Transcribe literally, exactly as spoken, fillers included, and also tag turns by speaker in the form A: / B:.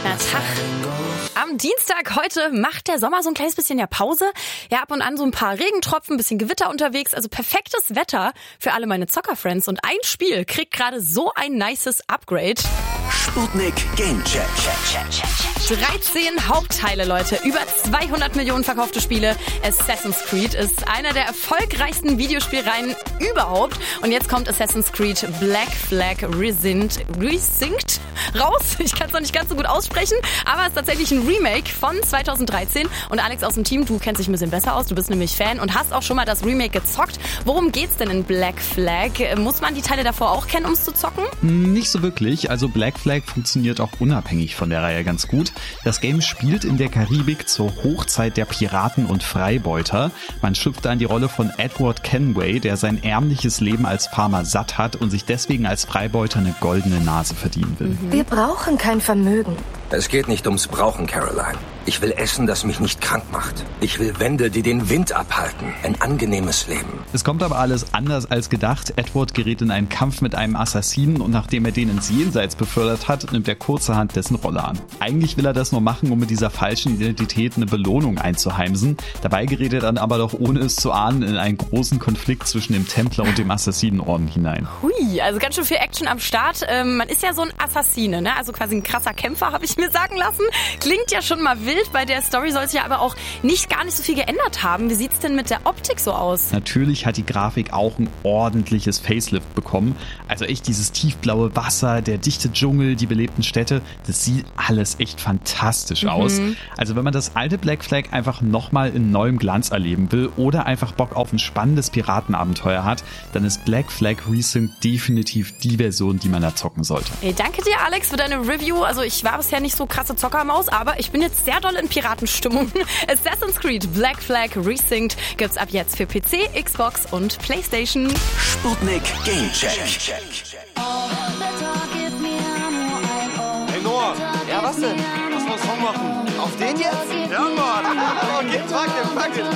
A: Na, Tag. Am Dienstag heute macht der Sommer so ein kleines bisschen ja Pause. Ja, ab und an so ein paar Regentropfen, ein bisschen Gewitter unterwegs. Also perfektes Wetter für alle meine Zocker-Friends. Und ein Spiel kriegt gerade so ein nices Upgrade.
B: Sputnik Gamecheck.
A: dreizehn Hauptteile, Leute. Über zweihundert Millionen verkaufte Spiele. Assassin's Creed ist einer der erfolgreichsten Videospielreihen überhaupt. Und jetzt kommt Assassin's Creed Black Flag Resynced, Resynced raus. Ich kann es noch nicht ganz so gut aussprechen, aber es ist tatsächlich ein Remake von zweitausenddreizehn. Und Alex aus dem Team, du kennst dich ein bisschen besser aus. Du bist nämlich Fan und hast auch schon mal das Remake gezockt. Worum geht's denn in Black Flag? Muss man die Teile davor auch kennen, um es zu zocken?
C: Nicht so wirklich. Also Black Flag funktioniert auch unabhängig von der Reihe ganz gut. Das Game spielt in der Karibik zur Hochzeit der Piraten und Freibeuter. Man schlüpft da in die Rolle von Edward Kenway, der sein ärmliches Leben als Farmer satt hat und sich deswegen als Freibeuter eine goldene Nase verdienen will.
D: Mhm. Wir brauchen kein Vermögen.
E: Es geht nicht ums Brauchen, Caroline. Ich will Essen, das mich nicht krank macht. Ich will Wände, die den Wind abhalten. Ein angenehmes Leben.
C: Es kommt aber alles anders als gedacht. Edward gerät in einen Kampf mit einem Assassinen und nachdem er den ins Jenseits befördert hat, nimmt er kurzerhand dessen Rolle an. Eigentlich will er das nur machen, um mit dieser falschen Identität eine Belohnung einzuheimsen. Dabei gerät er dann aber doch, ohne es zu ahnen, in einen großen Konflikt zwischen dem Templer und dem Assassinenorden hinein.
A: Hui, also ganz schön viel Action am Start. Ähm, man ist ja so ein Assassine, ne? Also quasi ein krasser Kämpfer, habe ich mir sagen lassen. Klingt ja schon mal wild. Bei der Story soll es ja aber auch nicht gar nicht so viel geändert haben. Wie sieht's denn mit der Optik so aus?
C: Natürlich hat die Grafik auch ein ordentliches Facelift bekommen. Also echt dieses tiefblaue Wasser, der dichte Dschungel, die belebten Städte, das sieht alles echt fantastisch mhm. aus. Also wenn man das alte Black Flag einfach nochmal in neuem Glanz erleben will oder einfach Bock auf ein spannendes Piratenabenteuer hat, dann ist Black Flag Resynced definitiv die Version, die man da zocken sollte.
A: Hey, danke dir, Alex, für deine Review. Also ich war bisher nicht so krasse Zockermaus, aber ich bin jetzt sehr doll in Piratenstimmung. Assassin's Creed Black Flag Resynced gibt's ab jetzt für P C, Xbox und PlayStation.
B: Sputnik Gamecheck.
F: Hey Noah. Ja, was denn? Lass mal einen Song machen. Auf den jetzt? Ja, Mann. Okay, pack den, pack den.